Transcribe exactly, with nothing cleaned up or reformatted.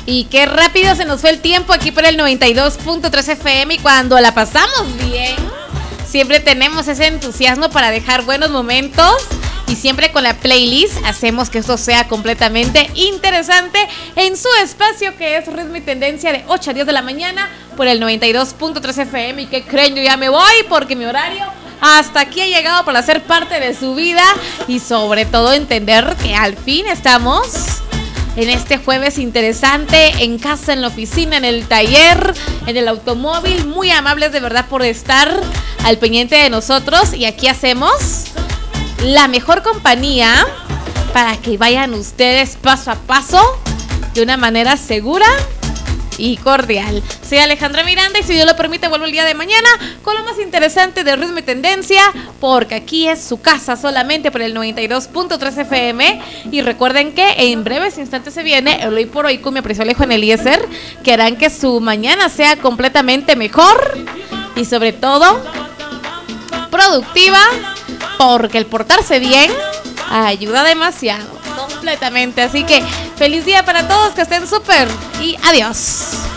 Y qué rápido se nos fue el tiempo aquí por el noventa y dos punto tres F M, y cuando la pasamos bien, siempre tenemos ese entusiasmo para dejar buenos momentos, y siempre con la playlist hacemos que esto sea completamente interesante en su espacio que es Ritmo y Tendencia de ocho a diez de la mañana por el noventa y dos punto tres F M. ¿Y qué creen? Yo ya me voy porque mi horario hasta aquí ha llegado para ser parte de su vida, y sobre todo entender que al fin estamos en este jueves interesante, en casa, en la oficina, en el taller, en el automóvil. Muy amables de verdad por estar al pendiente de nosotros, y aquí hacemos la mejor compañía para que vayan ustedes paso a paso de una manera segura y cordial. Soy Alejandra Miranda, y si Dios lo permite vuelvo el día de mañana con lo más interesante de Ritmo y Tendencia, porque aquí es su casa solamente por el noventa y dos punto tres F M. Y recuerden que en breves instantes se viene el Hoy por Hoy con mi aprecio Alejo en Eliezer, que harán que su mañana sea completamente mejor y sobre todo productiva, porque el portarse bien ayuda demasiado, completamente. Así que feliz día para todos, que estén súper y adiós.